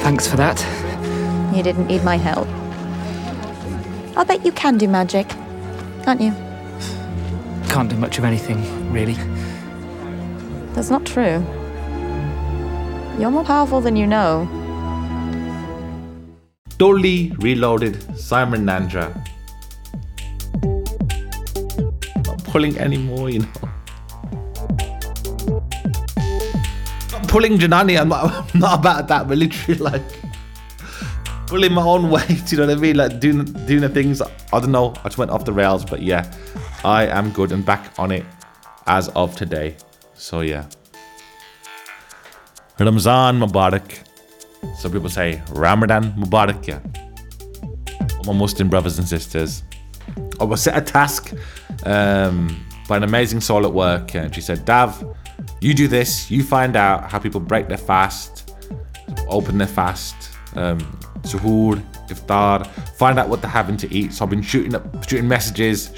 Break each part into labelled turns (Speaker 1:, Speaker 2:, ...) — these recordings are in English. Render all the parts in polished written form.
Speaker 1: Thanks for that.
Speaker 2: You didn't need my help. I'll bet you can do magic, can't you?
Speaker 1: Can't do much of anything, really.
Speaker 2: That's not true. You're more powerful than you know.
Speaker 3: Totally reloaded Simon Nandra. Not pulling anymore, you know. Not pulling Janani, I'm not about that, but literally like pulling my own weight, you know what I mean? Like doing the things, I don't know, I just went off the rails, but yeah, I am good and back on it as of today. So yeah. Ramzan Mubarak. Some people say Ramadan Mubarak, yeah. All my Muslim brothers and sisters. I was set a task by an amazing soul at work, and she said, Dav, you do this, you find out how people break their fast, open their fast, suhoor, iftar, find out what they're having to eat. So I've been shooting messages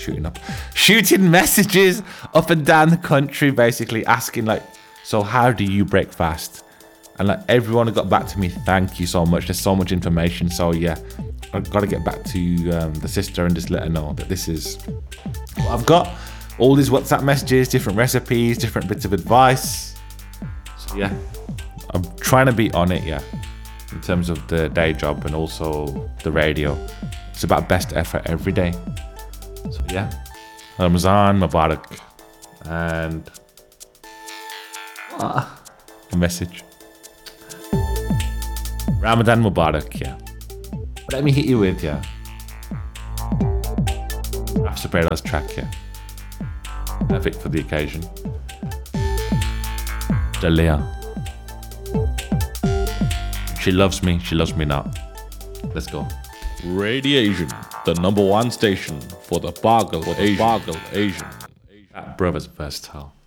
Speaker 3: up and down the country, basically asking like, so how do you break fast? And like everyone got back to me, thank you so much. There's so much information. So yeah, I've got to get back to the sister and just let her know that this is what I've got. All these WhatsApp messages, different recipes, different bits of advice. So yeah, I'm trying to be on it, yeah, in terms of the day job and also the radio. It's about best effort every day. So yeah, Ramzan Mubarak and a message. Ramadan Mubarak, yeah. Let me hit you with, yeah. Raf Sopranos track, yeah. Perfect for the occasion. Jalea. She loves me not. Let's go.
Speaker 4: Radiation, the number one station for the Bagel Asian.
Speaker 3: That brother's versatile.